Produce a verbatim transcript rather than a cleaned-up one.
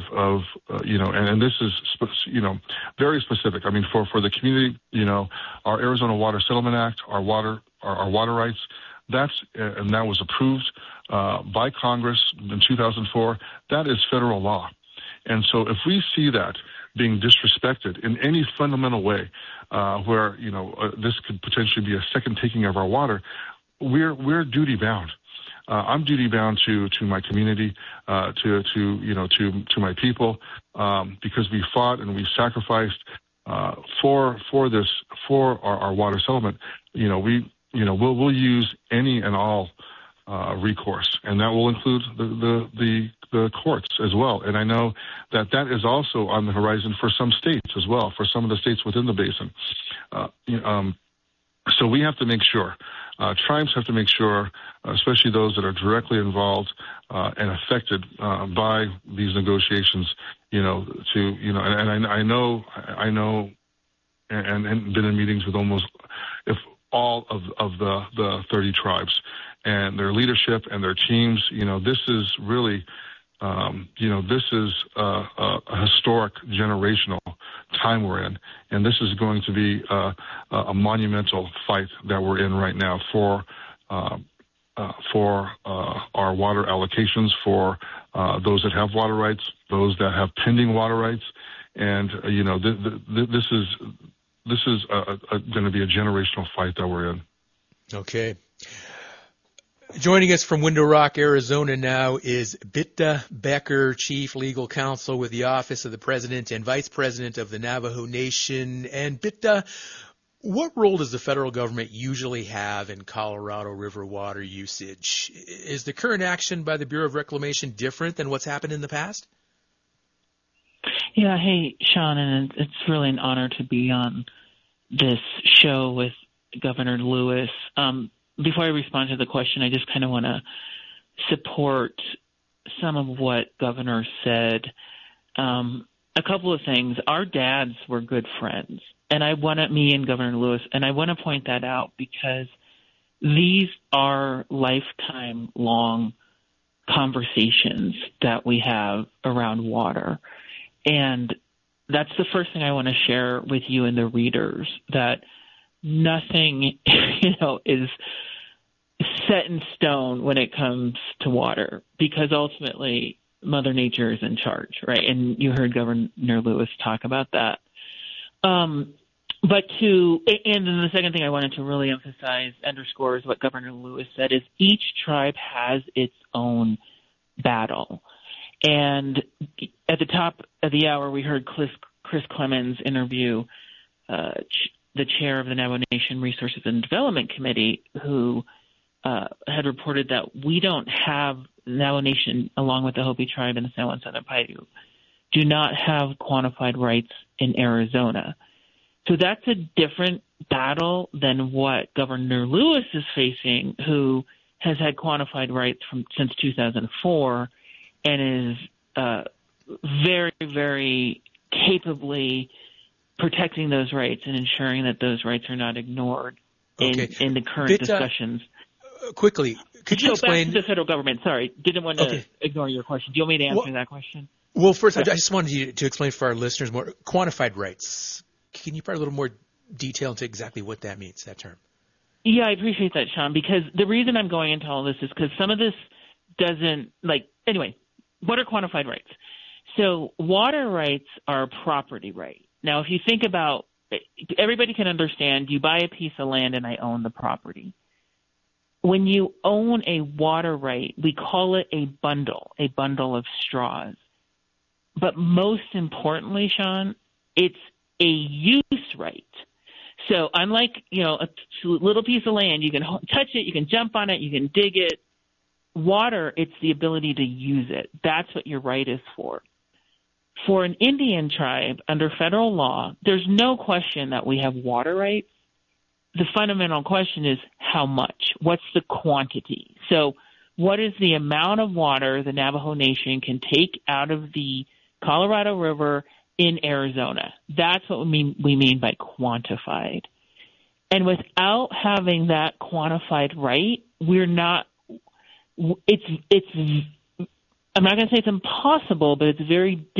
of uh, you know, and, and this is, you know, very specific. I mean, for, for the community, you know, our Arizona Water Settlement Act, our water, our, our water rights, that's, and that was approved uh, by Congress in two thousand four. That is federal law. And so if we see that being disrespected in any fundamental way, uh, where, you know, uh, this could potentially be a second taking of our water, we're, we're duty bound. Uh, I'm duty bound to, to my community, uh, to, to, you know, to, to my people, um, because we fought and we sacrificed, uh, for, for this, for our, our water settlement. You know, we, you know, we'll, we'll use any and all, uh, recourse, and that will include the, the, the, the courts as well. And I know that that is also on the horizon for some states as well, for some of the states within the basin. Uh, um, so we have to make sure, uh, tribes have to make sure, uh, especially those that are directly involved uh, and affected uh, by these negotiations, you know, to, you know, and, and I, I know, I know, and, and been in meetings with almost, if all of, of the, the thirty tribes and their leadership and their teams. You know, this is really, um, you know, this is a, a historic generational time we're in, and this is going to be a, a monumental fight that we're in right now for uh, uh, for uh, our water allocations, for uh, those that have water rights, those that have pending water rights, and uh, you know, th- th- this is this is going to be a generational fight that we're in. Okay. Joining us from Window Rock, Arizona now is Bitta Becker, Chief Legal Counsel with the Office of the President and Vice President of the Navajo Nation. And Bitta, what role does the federal government usually have in Colorado River water usage? Is the current action by the Bureau of Reclamation different than what's happened in the past? Yeah, hey, Sean, and it's really an honor to be on this show with Governor Lewis. Um, Before I respond to the question, I just kind of want to support some of what Governor said. Um, a couple of things. Our dads were good friends, and I want to, me and Governor Lewis, and I want to point that out because these are lifetime long conversations that we have around water. And that's the first thing I want to share with you and the readers, that nothing, you know, is set in stone when it comes to water, because ultimately Mother Nature is in charge, right? And you heard Governor Lewis talk about that. Um, but to, and then the second thing I wanted to really emphasize, underscore, is what Governor Lewis said, is each tribe has its own battle. And at the top of the hour, we heard Chris, Chris Clemens interview uh, ch- the chair of the Navajo Nation Resources and Development Committee, who uh, had reported that we don't have, Navajo Nation, along with the Hopi tribe and the San Juan Southern Paiute, do not have quantified rights in Arizona. So that's a different battle than what Governor Lewis is facing, who has had quantified rights from since two thousand four and is uh, very, very capably protecting those rights and ensuring that those rights are not ignored in, okay. in the current Bitta, discussions. Uh, quickly, could you so explain? Back to the federal government. Sorry, didn't want to okay. ignore your question. Do you want me to answer well, that question? Well, first, I just wanted you to explain for our listeners more quantified rights. Can you provide a little more detail into exactly what that means, that term? Yeah, I appreciate that, Sean, because the reason I'm going into all this is because some of this doesn't, like, anyway, what are quantified rights? So water rights are a property right. Now, if you think about, everybody can understand, you buy a piece of land and I own the property. When you own a water right, we call it a bundle, a bundle of straws. But most importantly, Sean, it's a use right. So unlike, you know, a little piece of land, you can touch it, you can jump on it, you can dig it. Water, it's the ability to use it. That's what your right is for. For an Indian tribe, under federal law, there's no question that we have water rights. The fundamental question is how much? What's the quantity? So what is the amount of water the Navajo Nation can take out of the Colorado River in Arizona? That's what we mean, we mean by quantified. And without having that quantified right, we're not, it's, it's, I'm not going to say it's impossible, but it's very